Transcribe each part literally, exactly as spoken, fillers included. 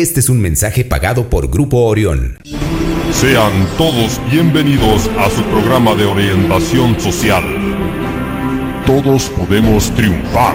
Este es un mensaje pagado por Grupo Orión. Sean todos bienvenidos a su programa de orientación social. Todos podemos triunfar.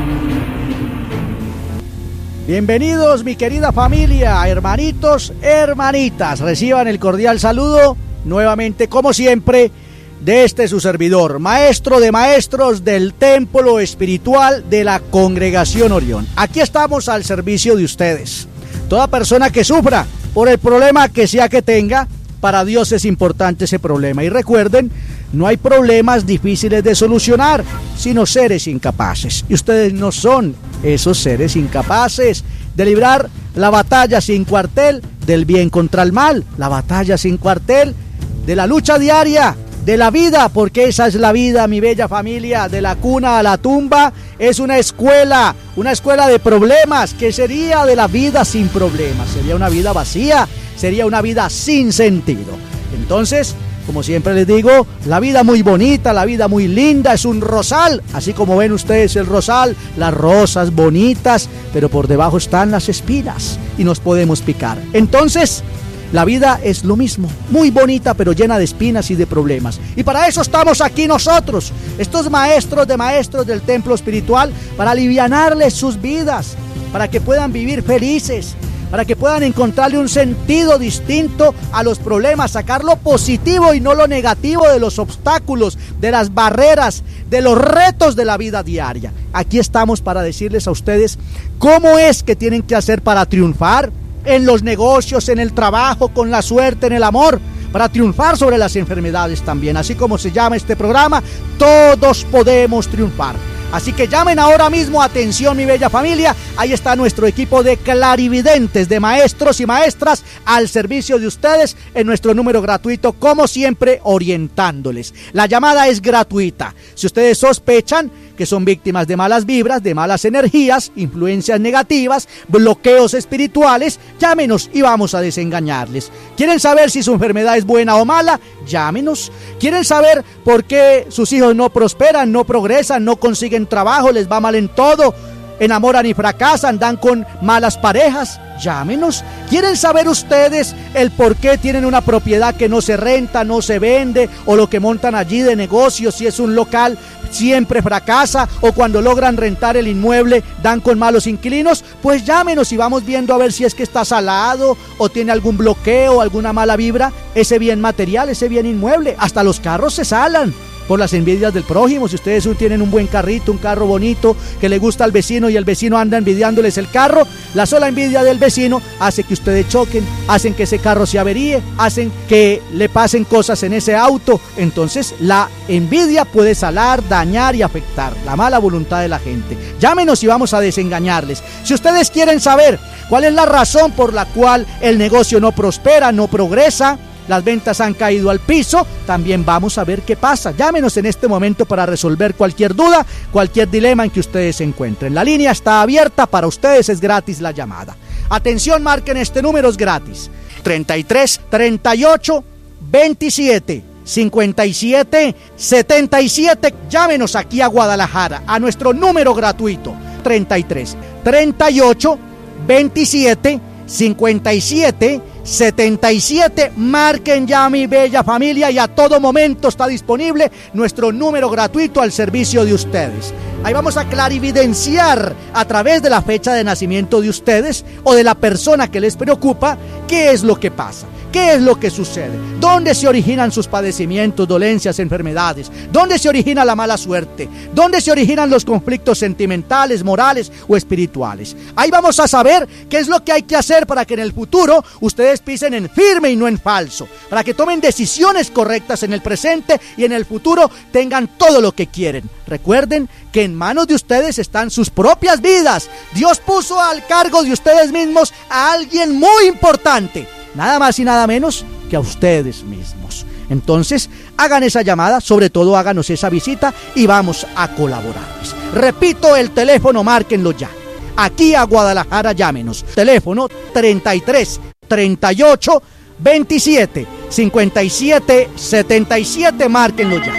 Bienvenidos, mi querida familia, hermanitos, hermanitas. Reciban el cordial saludo, nuevamente, como siempre, de este su servidor, maestro de maestros del templo espiritual de la Congregación Orión. Aquí estamos al servicio de ustedes. Toda persona que sufra por el problema que sea que tenga, para Dios es importante ese problema. Y recuerden, no hay problemas difíciles de solucionar, sino seres incapaces. Y ustedes no son esos seres incapaces de librar la batalla sin cuartel del bien contra el mal, la batalla sin cuartel de la lucha diaria, de la vida, porque esa es la vida, mi bella familia, de la cuna a la tumba, es una escuela, una escuela de problemas. ¿Qué sería de la vida sin problemas? Sería una vida vacía, sería una vida sin sentido. Entonces, como siempre les digo, la vida muy bonita, la vida muy linda, es un rosal, así como ven ustedes el rosal, las rosas bonitas, pero por debajo están las espinas y nos podemos picar. Entonces, la vida es lo mismo, muy bonita pero llena de espinas y de problemas. Y para eso estamos aquí nosotros, estos maestros de maestros del templo espiritual, para alivianarles sus vidas, para que puedan vivir felices, para que puedan encontrarle un sentido distinto a los problemas, sacar lo positivo y no lo negativo de los obstáculos, de las barreras, de los retos de la vida diaria. Aquí estamos para decirles a ustedes cómo es que tienen que hacer para triunfar en los negocios, en el trabajo, con la suerte, en el amor, para triunfar sobre las enfermedades también. Así como se llama este programa, todos podemos triunfar. Así que llamen ahora mismo, atención mi bella familia, ahí está nuestro equipo de clarividentes, de maestros y maestras al servicio de ustedes en nuestro número gratuito, como siempre, orientándoles. La llamada es gratuita. Si ustedes sospechan que son víctimas de malas vibras, de malas energías, influencias negativas, bloqueos espirituales, llámenos y vamos a desengañarles. ¿Quieren saber si su enfermedad es buena o mala? Llámenos. ¿Quieren saber por qué sus hijos no prosperan, no progresan, no consiguen trabajo, les va mal en todo, enamoran y fracasan, dan con malas parejas? Llámenos. ¿Quieren saber ustedes el por qué tienen una propiedad que no se renta, no se vende, o lo que montan allí de negocio, si es un local, siempre fracasa, o cuando logran rentar el inmueble dan con malos inquilinos? Pues llámenos y vamos viendo a ver si es que está salado o tiene algún bloqueo, alguna mala vibra, ese bien material, ese bien inmueble. Hasta los carros se salan por las envidias del prójimo. Si ustedes tienen un buen carrito, un carro bonito que le gusta al vecino y el vecino anda envidiándoles el carro, la sola envidia del vecino hace que ustedes choquen, hacen que ese carro se averíe, hacen que le pasen cosas en ese auto. Entonces la envidia puede salar, dañar y afectar la mala voluntad de la gente. Llámenos y vamos a desengañarles. Si ustedes quieren saber cuál es la razón por la cual el negocio no prospera, no progresa, las ventas han caído al piso, también vamos a ver qué pasa. Llámenos en este momento para resolver cualquier duda, cualquier dilema en que ustedes se encuentren. La línea está abierta para ustedes, es gratis la llamada. Atención, marquen este número, es gratis. treinta y tres, treinta y ocho, veintisiete, cincuenta y siete, setenta y siete. Llámenos aquí a Guadalajara, a nuestro número gratuito. treinta y tres, treinta y ocho, veintisiete, cincuenta y siete, setenta y siete. Marquen ya, mi bella familia, y a todo momento está disponible nuestro número gratuito al servicio de ustedes. Ahí vamos a clarividenciar a través de la fecha de nacimiento de ustedes o de la persona que les preocupa qué es lo que pasa. ¿Qué es lo que sucede? ¿Dónde se originan sus padecimientos, dolencias, enfermedades? ¿Dónde se origina la mala suerte? ¿Dónde se originan los conflictos sentimentales, morales o espirituales? Ahí vamos a saber qué es lo que hay que hacer para que en el futuro ustedes pisen en firme y no en falso, para que tomen decisiones correctas en el presente y en el futuro tengan todo lo que quieren. Recuerden que en manos de ustedes están sus propias vidas. Dios puso al cargo de ustedes mismos a alguien muy importante, nada más y nada menos que a ustedes mismos. Entonces, hagan esa llamada, sobre todo háganos esa visita y vamos a colaborarles. Repito el teléfono, márquenlo ya. Aquí a Guadalajara, llámenos. Teléfono treinta y tres, treinta y ocho, veintisiete, cincuenta y siete, setenta y siete, márquenlo ya.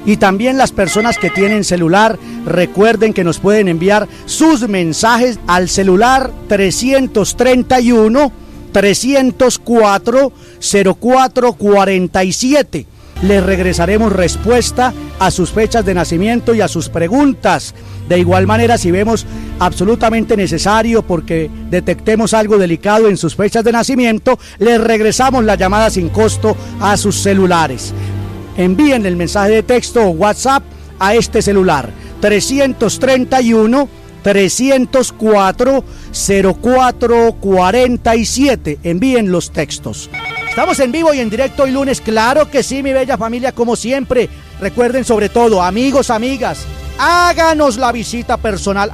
Y también las personas que tienen celular, recuerden que nos pueden enviar sus mensajes al celular trescientos treinta y uno, trescientos cuatro, cero cuatro cuarenta y siete. Les regresaremos respuesta a sus fechas de nacimiento y a sus preguntas. De igual manera, si vemos absolutamente necesario porque detectemos algo delicado en sus fechas de nacimiento, les regresamos la llamada sin costo a sus celulares. Envíen el mensaje de texto o WhatsApp a este celular trescientos treinta y uno, trescientos cuatro, cero cuatro cuarenta y siete. Envíen los textos. Estamos en vivo y en directo hoy lunes, claro que sí, mi bella familia, como siempre. Recuerden sobre todo, amigos, amigas, háganos la visita personal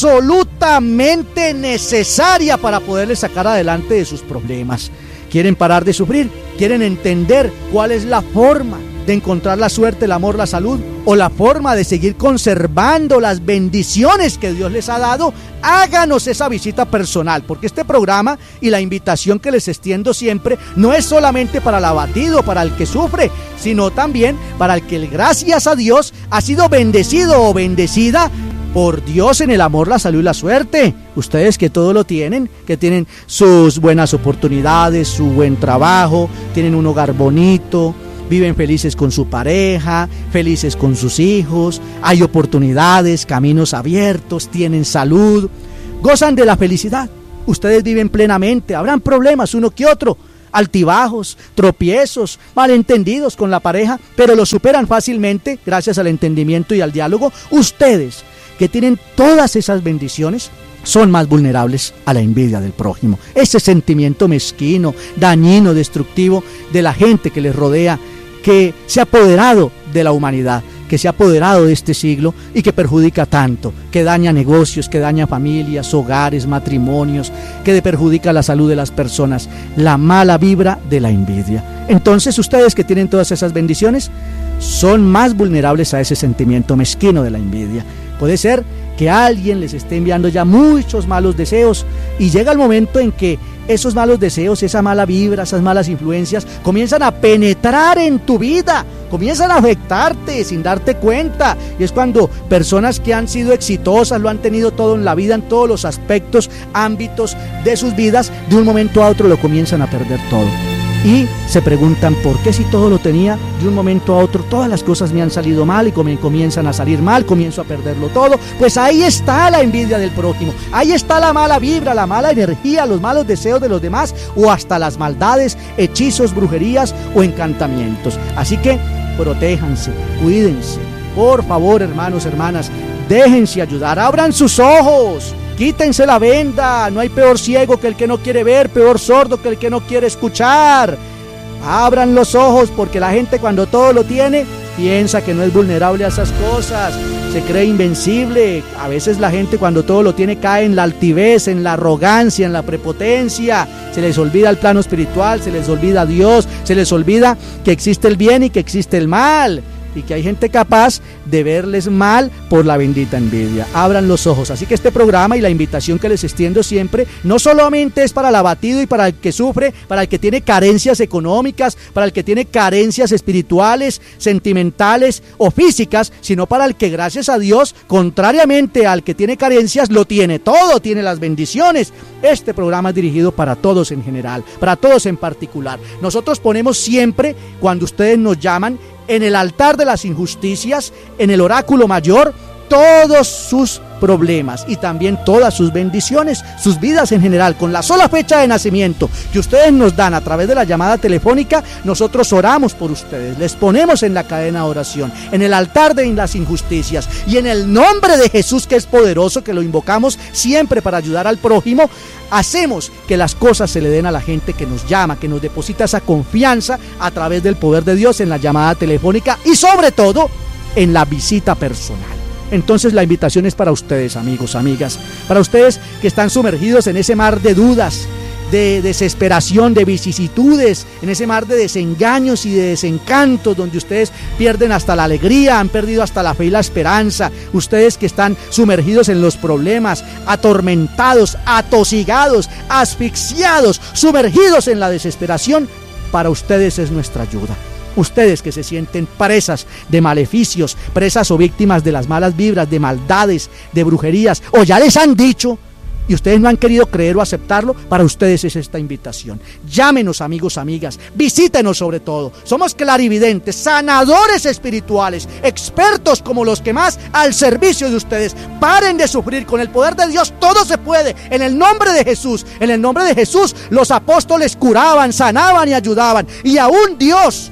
absolutamente necesaria para poderles sacar adelante de sus problemas. ¿Quieren parar de sufrir? ¿Quieren entender cuál es la forma de encontrar la suerte, el amor, la salud, o la forma de seguir conservando las bendiciones que Dios les ha dado? Háganos esa visita personal, porque este programa y la invitación que les extiendo siempre no es solamente para el abatido, para el que sufre, sino también para el que, gracias a Dios, ha sido bendecido o bendecida por Dios en el amor, la salud y la suerte. Ustedes que todo lo tienen, que tienen sus buenas oportunidades, su buen trabajo, tienen un hogar bonito, viven felices con su pareja, felices con sus hijos, hay oportunidades, caminos abiertos, tienen salud, gozan de la felicidad. Ustedes viven plenamente, habrán problemas uno que otro, altibajos, tropiezos, malentendidos con la pareja, pero lo superan fácilmente gracias al entendimiento y al diálogo. Ustedes que tienen todas esas bendiciones son más vulnerables a la envidia del prójimo, ese sentimiento mezquino, dañino, destructivo de la gente que les rodea, que se ha apoderado de la humanidad, que se ha apoderado de este siglo y que perjudica tanto, que daña negocios, que daña familias, hogares, matrimonios, que perjudica la salud de las personas, la mala vibra de la envidia. Entonces ustedes que tienen todas esas bendiciones son más vulnerables a ese sentimiento mezquino de la envidia. Puede ser que alguien les esté enviando ya muchos malos deseos y llega el momento en que esos malos deseos, esa mala vibra, esas malas influencias comienzan a penetrar en tu vida, comienzan a afectarte sin darte cuenta, y es cuando personas que han sido exitosas, lo han tenido todo en la vida, en todos los aspectos, ámbitos de sus vidas, de un momento a otro lo comienzan a perder todo. Y se preguntan, ¿por qué si todo lo tenía? De un momento a otro todas las cosas me han salido mal y comienzan a salir mal, comienzo a perderlo todo. Pues ahí está la envidia del prójimo, ahí está la mala vibra, la mala energía, los malos deseos de los demás, o hasta las maldades, hechizos, brujerías o encantamientos. Así que protéjanse, cuídense, por favor, hermanos, hermanas, déjense ayudar, abran sus ojos. Quítense la venda, no hay peor ciego que el que no quiere ver, peor sordo que el que no quiere escuchar. Abran los ojos, porque la gente cuando todo lo tiene piensa que no es vulnerable a esas cosas, se cree invencible. A veces la gente cuando todo lo tiene cae en la altivez, en la arrogancia, en la prepotencia. Se les olvida el plano espiritual, se les olvida Dios, se les olvida que existe el bien y que existe el mal, y que hay gente capaz de verles mal por la bendita envidia. Abran los ojos. Así que este programa y la invitación que les extiendo siempre no solamente es para el abatido y para el que sufre, para el que tiene carencias económicas, para el que tiene carencias espirituales, sentimentales o físicas, sino para el que, gracias a Dios, contrariamente al que tiene carencias, lo tiene todo, tiene las bendiciones. Este programa es dirigido para todos en general, para todos en particular. Nosotros ponemos siempre, cuando ustedes nos llaman, en el altar de las injusticias, en el oráculo mayor, todos sus problemas y también todas sus bendiciones, sus vidas en general, con la sola fecha de nacimiento que ustedes nos dan a través de la llamada telefónica. Nosotros oramos por ustedes, les ponemos en la cadena de oración, en el altar de las injusticias, y en el nombre de Jesús, que es poderoso, que lo invocamos siempre para ayudar al prójimo, hacemos que las cosas se le den a la gente que nos llama, que nos deposita esa confianza a través del poder de Dios en la llamada telefónica y sobre todo en la visita personal. Entonces la invitación es para ustedes, amigos, amigas, para ustedes que están sumergidos en ese mar de dudas, de desesperación, de vicisitudes, en ese mar de desengaños y de desencantos, donde ustedes pierden hasta la alegría, han perdido hasta la fe y la esperanza. Ustedes que están sumergidos en los problemas, atormentados, atosigados, asfixiados, sumergidos en la desesperación, para ustedes es nuestra ayuda. Ustedes que se sienten presas de maleficios, presas o víctimas de las malas vibras, de maldades, de brujerías, o ya les han dicho y ustedes no han querido creer o aceptarlo, para ustedes es esta invitación. Llámenos, amigos, amigas, visítenos sobre todo. Somos clarividentes, sanadores espirituales, expertos como los que más, al servicio de ustedes. Paren de sufrir, con el poder de Dios todo se puede, en el nombre de Jesús. En el nombre de Jesús los apóstoles curaban, sanaban y ayudaban, y aún Dios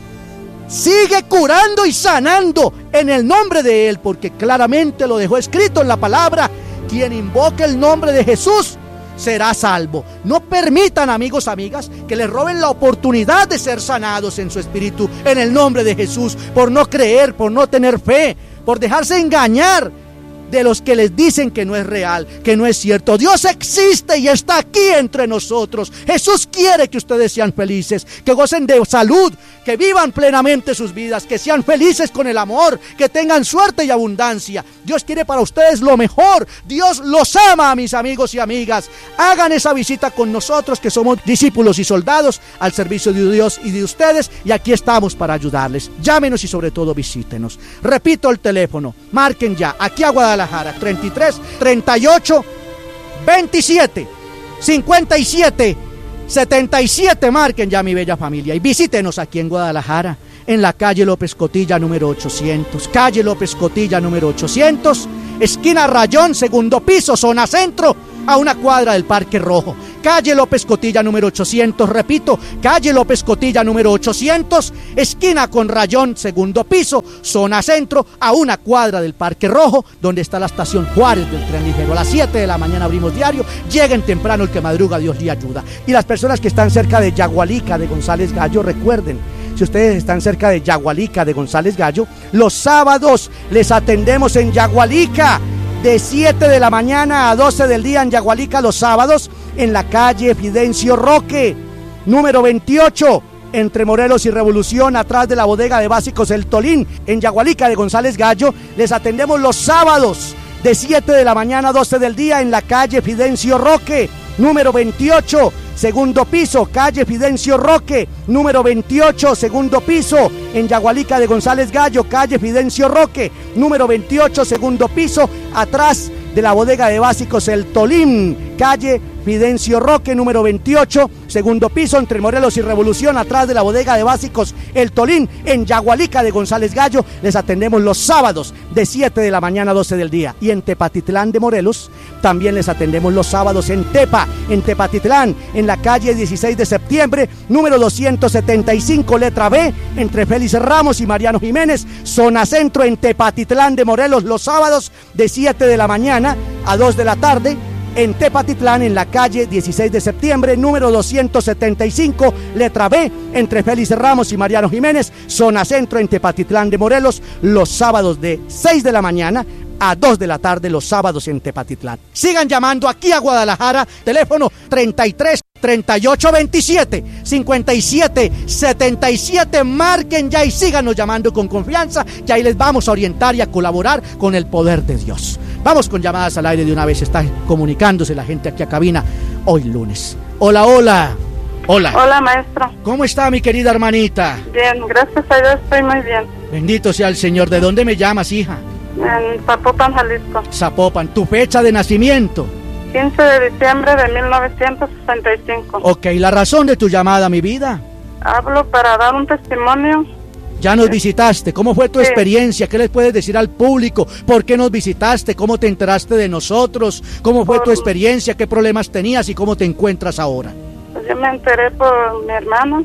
sigue curando y sanando en el nombre de Él, porque claramente lo dejó escrito en la palabra: quien invoque el nombre de Jesús será salvo. No permitan, amigos, amigas, que les roben la oportunidad de ser sanados en su espíritu en el nombre de Jesús, por no creer, por no tener fe, por dejarse engañar de los que les dicen que no es real, que no es cierto. Dios existe y está aquí entre nosotros. Jesús quiere que ustedes sean felices, que gocen de salud, que vivan plenamente sus vidas, que sean felices con el amor, que tengan suerte y abundancia. Dios quiere para ustedes lo mejor. Dios los ama, mis amigos y amigas. Hagan esa visita con nosotros, que somos discípulos y soldados al servicio de Dios y de ustedes, y aquí estamos para ayudarles. Llámenos y sobre todo visítenos. Repito el teléfono, marquen ya, aquí a Guadalajara, treinta y tres, treinta y ocho, veintisiete, cincuenta y siete, setenta y siete. Marquen ya, mi bella familia, y visítenos aquí en Guadalajara, en la calle López Cotilla número ochocientos, calle López Cotilla número ochocientos, esquina Rayón, segundo piso, zona centro, a una cuadra del Parque Rojo. Calle López Cotilla número ochocientos, repito, calle López Cotilla número ochocientos, esquina con Rayón, segundo piso, zona centro, a una cuadra del Parque Rojo, donde está la estación Juárez del tren ligero. A las siete de la mañana abrimos diario. Lleguen temprano, el que madruga Dios le ayuda. Y las personas que están cerca de Yagualica de González Gallo, recuerden, si ustedes están cerca de Yagualica de González Gallo, los sábados les atendemos en Yagualica, de siete de la mañana a doce del día en Yagualica los sábados, en la calle Fidencio Roque, número veintiocho, entre Morelos y Revolución, atrás de la bodega de básicos El Tolín, en Yagualica de González Gallo. Les atendemos los sábados, de siete de la mañana a doce del día, en la calle Fidencio Roque, número veintiocho, segundo piso, calle Fidencio Roque, número veintiocho, segundo piso, en Yagualica de González Gallo, calle Fidencio Roque, número veintiocho, segundo piso, atrás de la bodega de básicos El Tolín, calle Fidencio Roque, número veintiocho, segundo piso, entre Morelos y Revolución, atrás de la bodega de básicos El Tolín, en Yagualica de González Gallo. Les atendemos los sábados de siete de la mañana a doce del día. Y en Tepatitlán de Morelos también les atendemos los sábados en Tepa, en Tepatitlán, en la calle dieciséis de septiembre, número doscientos setenta y cinco, letra B, entre Félix Ramos y Mariano Jiménez, zona centro, en Tepatitlán de Morelos, los sábados de siete de la mañana a dos de la tarde. En Tepatitlán, en la calle dieciséis de septiembre, número doscientos setenta y cinco, letra B, entre Félix Ramos y Mariano Jiménez, zona centro, en Tepatitlán de Morelos, los sábados de seis de la mañana a dos de la tarde, los sábados en Tepatitlán. Sigan llamando aquí a Guadalajara, teléfono treinta y tres, treinta y ocho, veintisiete, cincuenta y siete, setenta y siete. Marquen ya y síganos llamando con confianza, que ahí les vamos a orientar y a colaborar con el poder de Dios. Vamos con llamadas al aire de una vez. Está comunicándose la gente aquí a cabina hoy lunes. Hola, hola. Hola. Hola, maestro. ¿Cómo está, mi querida hermanita? Bien, gracias a Dios estoy muy bien. Bendito sea el Señor. ¿De dónde me llamas, hija? En Zapopan, Jalisco. Zapopan. ¿Tu fecha de nacimiento? quince de diciembre de mil novecientos sesenta y cinco. Ok, la razón de tu llamada, mi vida. Hablo para dar un testimonio. Ya nos visitaste. ¿Cómo fue tu Sí. experiencia? ¿Qué les puedes decir al público? ¿Por qué nos visitaste? ¿Cómo te enteraste de nosotros? ¿Cómo fue Por- tu experiencia? ¿Qué problemas tenías y cómo te encuentras ahora? Pues yo me enteré por mi hermano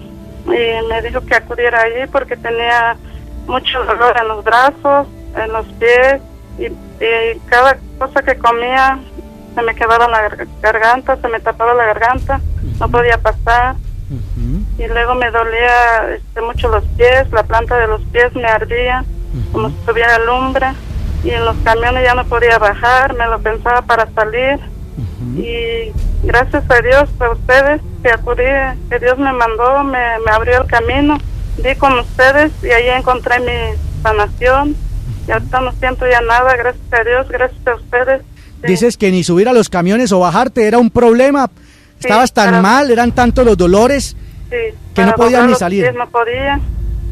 y me dijo que acudiera allí porque tenía mucho dolor en los brazos, en los pies y, y cada cosa que comía se me quedaba en la gar- garganta, se me tapaba la garganta, no podía pasar. Uh-huh. Y luego me dolía este, mucho los pies, la planta de los pies me ardía, Uh-huh. como si tuviera lumbre, y en los camiones ya no podía bajar, me lo pensaba para salir, Uh-huh. y gracias a Dios, a ustedes, que acudí, que Dios me mandó, me, me abrió el camino, di con ustedes y ahí encontré mi sanación, y ahorita no siento ya nada, gracias a Dios, gracias a ustedes. Sí. Dices que ni subir a los camiones o bajarte era un problema. Estabas tan para- mal, eran tantos los dolores Sí, que no para podías doblar ni los salir. pies no podía,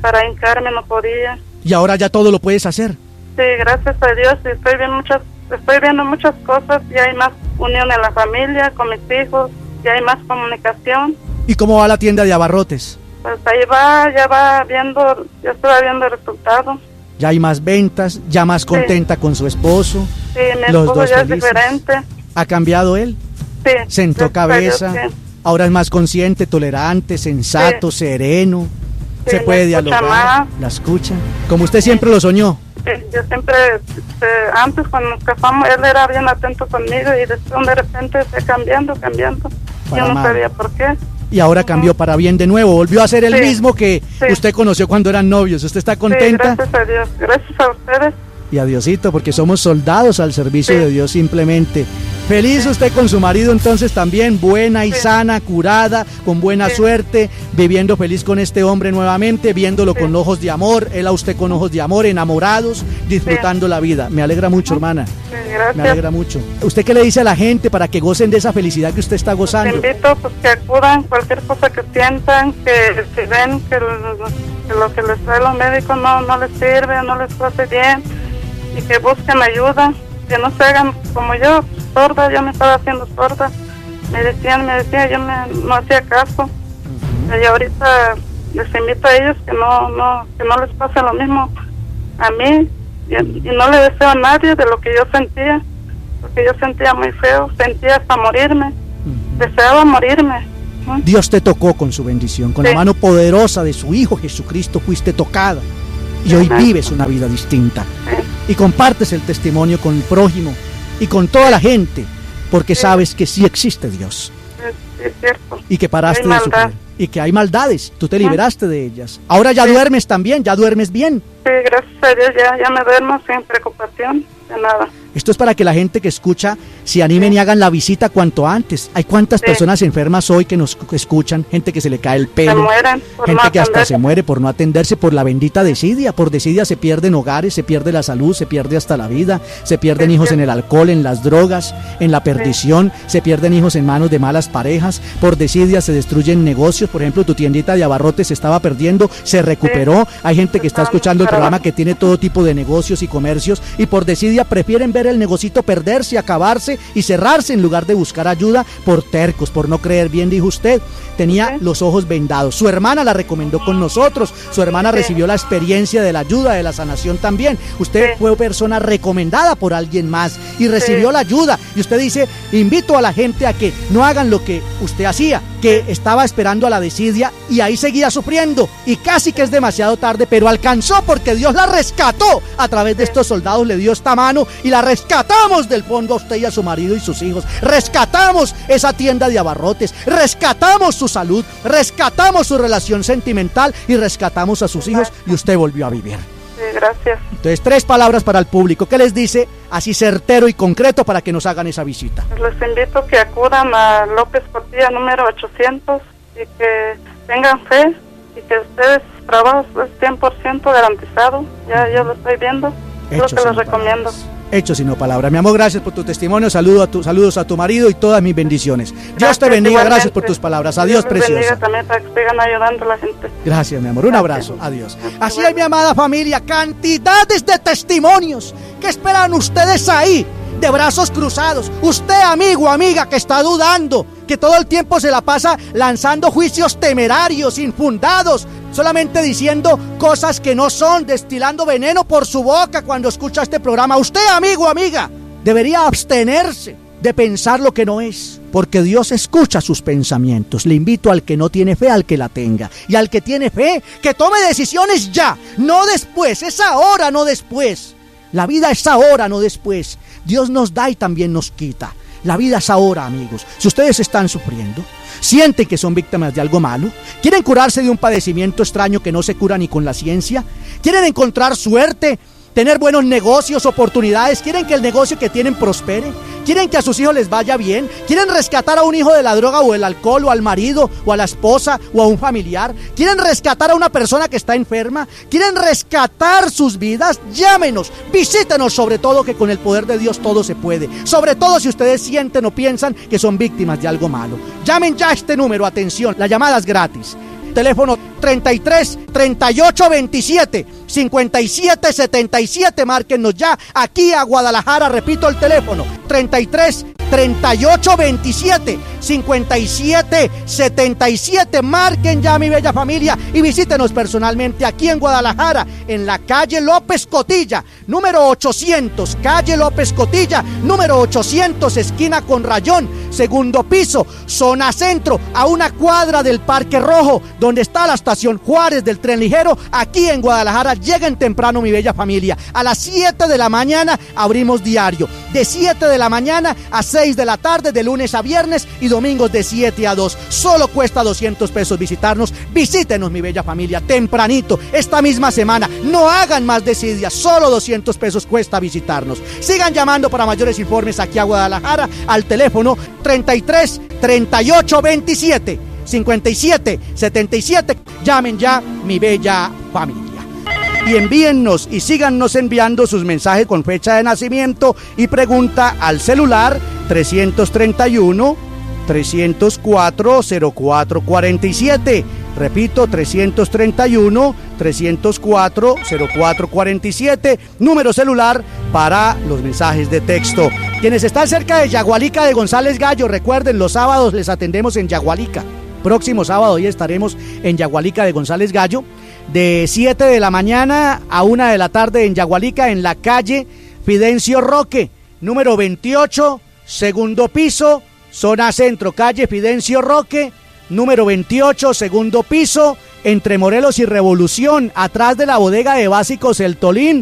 para hincarme no podía. Y ahora ya todo lo puedes hacer. Sí, gracias a Dios, estoy viendo muchas, estoy viendo muchas cosas, ya hay más unión en la familia, con mis hijos, ya hay más comunicación. ¿Y cómo va la tienda de abarrotes? Pues ahí va, ya va viendo, ya estoy viendo el resultado. Ya hay más ventas, ya más contenta sí. con su esposo. Sí, mi los esposo dos ya felices. es diferente. ¿Ha cambiado él? Sí. Sentó cabeza, Dios, sí. Ahora es más consciente, tolerante, sensato, sí. sereno. Sí, se puede dialogar, más. La escucha. Como usted siempre sí. lo soñó. Sí, yo siempre, eh, antes cuando nos casamos, él era bien atento conmigo y después de repente fue cambiando, cambiando. Para yo no mal. sabía por qué. Y ahora cambió uh-huh. para bien de nuevo, volvió a ser el sí. mismo que sí. usted conoció cuando eran novios. ¿Usted está contenta? Sí, gracias a Dios, gracias a ustedes. Y a Diosito, porque somos soldados al servicio sí. de Dios simplemente. Feliz sí. usted con su marido entonces también, buena y sí. sana, curada, con buena sí. suerte, viviendo feliz con este hombre nuevamente, viéndolo sí. con ojos de amor, él a usted con ojos de amor, enamorados, disfrutando sí. la vida. Me alegra mucho, hermana. Sí, gracias. Me alegra mucho. ¿Usted qué le dice a la gente para que gocen de esa felicidad que usted está gozando? Te invito pues que acudan, cualquier cosa que sientan, que si ven que lo, que lo que les trae los médicos no, no les sirve, no les hace bien, y que busquen ayuda, que no se hagan como yo, sorda, yo me estaba haciendo sorda, me decían, me decían, yo me, no hacía caso, uh-huh. y ahorita les invito a ellos que no, no, que no les pase lo mismo a mí, y, y no le deseo a nadie de lo que yo sentía, porque yo sentía muy feo, sentía hasta morirme, uh-huh. deseaba morirme. ¿no? Dios te tocó con su bendición, con sí. la mano poderosa de su Hijo Jesucristo fuiste tocada, y hoy uh-huh. vives una vida distinta. Sí. Y compartes el testimonio con el prójimo y con toda la gente, porque sí. sabes que sí existe Dios. Es, es cierto. Y que paraste de sufrir. Y que hay maldades, tú te liberaste de ellas. Ahora ya sí. duermes también, ya duermes bien. Sí, gracias a Dios ya, ya me duermo sin preocupación de nada. Esto es para que la gente que escucha se animen sí. y hagan la visita cuanto antes. Hay cuántas sí. personas enfermas hoy que nos escuchan, gente que se le cae el pelo, se mueren por gente no que hasta se muere por no atenderse por la bendita desidia. Por desidia se pierden hogares, se pierde la salud, se pierde hasta la vida, se pierden sí, hijos sí. en el alcohol, en las drogas, en la perdición, sí. se pierden hijos en manos de malas parejas. Por desidia se destruyen negocios. Por ejemplo, tu tiendita de abarrotes se estaba perdiendo, se recuperó. Sí. Hay gente que está escuchando el programa que tiene todo tipo de negocios y comercios y por desidia prefieren ver el negocito perderse, acabarse y cerrarse en lugar de buscar ayuda por tercos, por no creer. Bien dijo usted, tenía sí. los ojos vendados. Su hermana la recomendó con nosotros, su hermana sí. recibió la experiencia de la ayuda, de la sanación también. Usted sí. fue persona recomendada por alguien más y recibió sí. la ayuda. Y usted dice, invito a la gente a que no hagan lo que usted hacía, que sí. estaba esperando a la desidia y ahí seguía sufriendo y casi que es demasiado tarde, pero alcanzó porque Dios la rescató a través de estos soldados, le dio esta mano y la rescatamos del fondo a usted y a su marido y sus hijos. Rescatamos esa tienda de abarrotes, rescatamos su salud, rescatamos su relación sentimental y rescatamos a sus hijos y usted volvió a vivir. Sí, gracias. Entonces, tres palabras para el público. ¿Qué les dice así certero y concreto para que nos hagan esa visita? Les invito a que acudan a López Portilla número ochocientos y que tengan fe y que ustedes trabajan cien por ciento garantizado. Ya yo lo estoy viendo. Es lo que les recomiendo. Hechos sino palabras. Mi amor, gracias por tu testimonio. Saludo a tu, saludos a tu marido y todas mis bendiciones. Dios gracias, te bendiga. Igualmente. Gracias por tus palabras. Adiós, Dios preciosa. Bendiga también para que sigan ayudando a la gente. Gracias, mi amor. Un gracias. Abrazo. Adiós. Así es, mi amada familia. Cantidades de testimonios. ¿Qué esperan ustedes ahí? De brazos cruzados. Usted, amigo, amiga, que está dudando, que todo el tiempo se la pasa lanzando juicios temerarios, infundados, solamente diciendo cosas que no son, destilando veneno por su boca cuando escucha este programa. Usted, amigo, amiga, debería abstenerse de pensar lo que no es, porque Dios escucha sus pensamientos. Le invito al que no tiene fe, al que la tenga, y al que tiene fe, que tome decisiones ya, no después. Es ahora, no después. La vida es ahora, no después. Dios nos da y también nos quita. La vida es ahora, amigos. Si ustedes están sufriendo, sienten que son víctimas de algo malo, quieren curarse de un padecimiento extraño que no se cura ni con la ciencia, quieren encontrar suerte, tener buenos negocios, oportunidades, quieren que el negocio que tienen prospere, quieren que a sus hijos les vaya bien, quieren rescatar a un hijo de la droga o el alcohol, o al marido, o a la esposa, o a un familiar, quieren rescatar a una persona que está enferma, quieren rescatar sus vidas, llámenos, visítenos, sobre todo que con el poder de Dios todo se puede, sobre todo si ustedes sienten o piensan que son víctimas de algo malo. Llamen ya a este número, atención, la llamada es gratis. teléfono treinta y tres, treinta y ocho, veintisiete, cincuenta y siete, setenta y siete. Márquenos ya aquí a Guadalajara. Repito el teléfono: treinta y tres, treinta y ocho, veintisiete, cincuenta y siete, setenta y siete. Marquen ya, mi bella familia, y visítenos personalmente aquí en Guadalajara, en la calle López Cotilla, número ochocientos, calle López Cotilla, número ochocientos, esquina con Rayón, segundo piso, zona centro, a una cuadra del Parque Rojo, donde está la estación Juárez del tren ligero, aquí en Guadalajara. Lleguen temprano, mi bella familia. A las siete de la mañana abrimos diario, de siete de la mañana a seis de la tarde, de lunes a viernes, y domingos de siete a dos. Solo cuesta doscientos pesos visitarnos. Visítenos, mi bella familia, tempranito, esta misma semana. No hagan más desidias, solo doscientos pesos cuesta visitarnos. Sigan llamando para mayores informes aquí a Guadalajara al teléfono treinta y tres, treinta y ocho, veintisiete, cincuenta y siete, setenta y siete. Llamen ya, mi bella familia. Y envíennos y síganos enviando sus mensajes con fecha de nacimiento y pregunta al celular trescientos treinta y uno, trescientos cuatro, cero cuatro cuarenta y siete. Repito, trescientos treinta y uno, trescientos cuatro, cero cuatro cuarenta y siete. Número celular para los mensajes de texto. Quienes están cerca de Yagualica de González Gallo, recuerden, los sábados les atendemos en Yagualica. Próximo sábado hoy estaremos en Yagualica de González Gallo, de siete de la mañana a una de la tarde en Yagualica, en la calle Fidencio Roque, número veintiocho, segundo piso, zona centro, calle Fidencio Roque, número veintiocho, segundo piso, entre Morelos y Revolución, atrás de la bodega de básicos El Tolín,